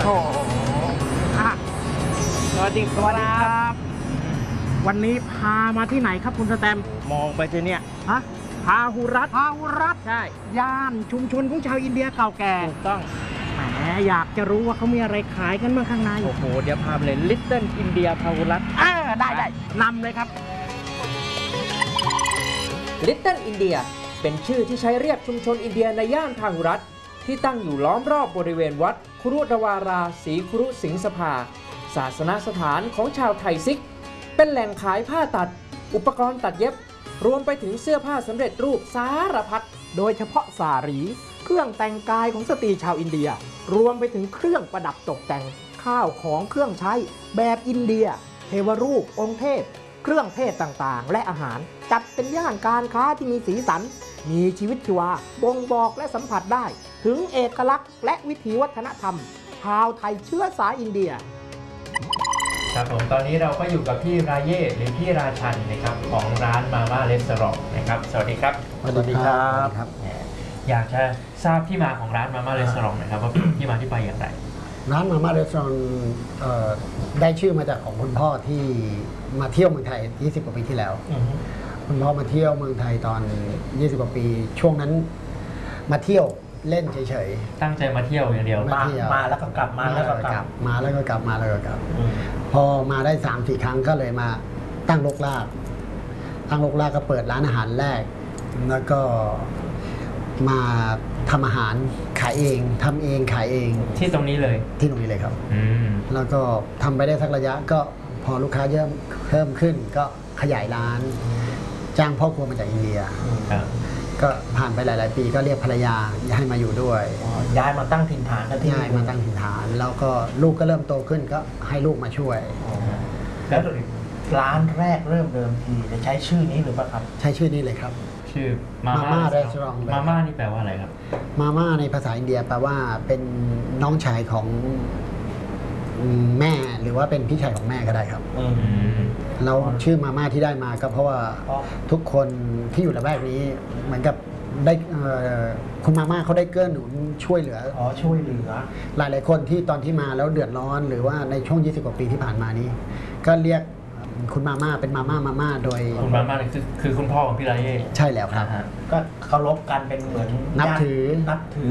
โอ้โหสวัสดีครับ วันนี้พามาที่ไหนครับคุณสแตมมองไปที่เนี่ยฮะพาหุรัตใช่ย่านชุมชนของชาวอินเดียเก่าแก่ถูกต้องแหมอยากจะรู้ว่าเขามีอะไรขายกันบ้างข้างในโอ้โหเดี๋ยวพาไปเลย Little India พาหุรัตได้นำเลยครับ Little India เป็นชื่อที่ใช้เรียกชุมชนอินเดียในย่านพาหุรัตที่ตั้งอยู่ล้อมรอบบริเวณวัดคุรุดวาราศรีคุรุสิงสภาศาสนสถานของชาวไทยซิกเป็นแหล่งขายผ้าตัดอุปกรณ์ตัดเย็บรวมไปถึงเสื้อผ้าสำเร็จรูปสารพัดโดยเฉพาะสารีเครื่องแต่งกายของสตรีชาวอินเดียรวมไปถึงเครื่องประดับตกแต่งข้าวของเครื่องใช้แบบอินเดียเทวรูปองค์เทพเครื่องเทศต่างๆและอาหารจัดเป็นย่านการค้าที่มีสีสันมีชีวิตชีวาบ่งบอกและสัมผัสได้ถึงเอกลักษณ์และวิถีวัฒนธรรมชาวไทยเชื้อสายอินเดียครับผมตอนนี้เราก็อยู่กับพี่ราเย่หรือพี่ราชันนะครับของร้านมาม่าเรสตอรองนะครับสวัสดีครับสวัสดีครับอยากจะทราบที่มาของร้านมาม่าเรสตอรองนะครับว่าที่มาที่ไปอย่างไรร้านมาม่าเรสตอรองได้ชื่อมาจากของคุณพ่อที่มาเที่ยวเมืองไทย20 กว่าปีที่แล้วคุณพ่อมาเที่ยวเมืองไทยตอน20 กว่าปีช่วงนั้นมาเที่ยวเล่นเฉยๆตั้งใจมาเที่ยวอย่างเดียวมาแล้วก็กลับมาแล้วก็กลับมาแล้วก็กลับมาแล้วก็กลับพอมาได้ 3-4 ครั้งก็เลยมาตั้งรกรากก็เปิดร้านอาหารแรกแล้วก็มาทำอาหารขายเองทำเองขายเองที่ตรงนี้เลยครับแล้วก็ทำไปได้สักระยะก็พอลูกค้าเยอะเพิ่มขึ้นก็ขยายร้านจ้างพ่อครัวมาจากอินเดียก็ผ่านไปหลายๆปีก็เรียกภรรยาให้มาอยู่ด้วยย้ายมาตั้งถิ่นฐานกันที่ย้ายมาตั้งถิ่นฐานแล้วก็ลูกก็เริ่มโตขึ้นก็ให้ลูกมาช่วยแล้วร้านแรกเริ่มเดิมทีจะใช้ชื่อนี้หรือเปล่าครับใช้ชื่อนี้เลยครับชื่อมาม่าเรสตอรองมาม่านี่แปลว่าอะไรครับมาม่าในภาษาอินเดียแปลว่าเป็นน้องชายของแม่หรือว่าเป็นพี่ชายของแม่ก็ได้ครับเราชื่อมาม่าที่ได้มาก็เพราะว่าทุกคนที่อยู่ละแวกนี้เหมือนกับได้คุณมาม่าเขาได้เกื้อหนุนช่วยเหลือหลายๆคนที่ตอนที่มาแล้วเดือดร้อนหรือว่าในช่วง20 กว่าปีที่ผ่านมานี้ก็เรียกคุณมาม่าเป็นมาม่าโดยคุณมาม่าคือคุณพ่อของพี่ราเย่ใช่แล้วครับก็เคารพกันเป็นเหมือนนับถือ